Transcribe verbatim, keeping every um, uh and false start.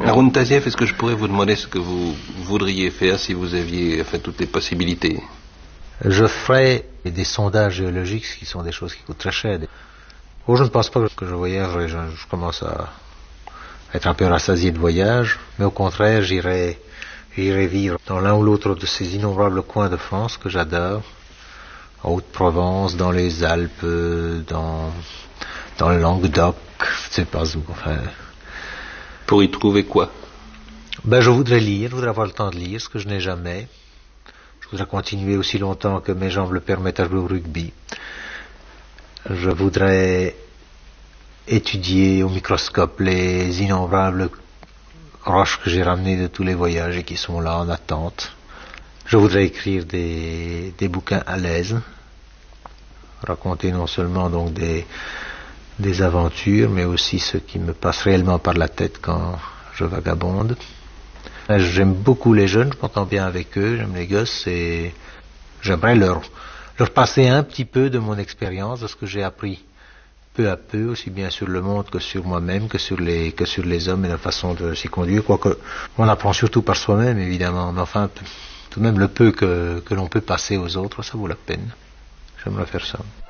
Haroun Tazieff, est-ce que je pourrais vous demander ce que vous voudriez faire si vous aviez enfin, toutes les possibilités? Je ferai des sondages géologiques, ce qui sont des choses qui coûtent très cher. Oh, je ne pense pas que je voyage, je, je commence à être un peu rassasié de voyage, mais au contraire, j'irai, j'irai vivre dans l'un ou l'autre de ces innombrables coins de France que j'adore, en Haute-Provence, dans les Alpes, dans, dans le Languedoc, je ne sais pas où, enfin. Pour y trouver quoi? Ben, je voudrais lire, je voudrais avoir le temps de lire, ce que je n'ai jamais. Je voudrais continuer aussi longtemps que mes jambes le permettent à jouer au rugby. Je voudrais étudier au microscope les innombrables roches que j'ai ramenées de tous les voyages et qui sont là en attente. Je voudrais écrire des, des bouquins à l'aise, raconter non seulement donc des, des aventures, mais aussi ce qui me passe réellement par la tête quand je vagabonde. J'aime beaucoup les jeunes, je m'entends bien avec eux, j'aime les gosses et j'aimerais leur, leur passer un petit peu de mon expérience, de ce que j'ai appris peu à peu, aussi bien sur le monde que sur moi-même, que sur les, que sur les hommes et la façon de s'y conduire, quoique on apprend surtout par soi-même évidemment, mais enfin tout de même le peu que, que l'on peut passer aux autres, ça vaut la peine. J'aimerais faire ça.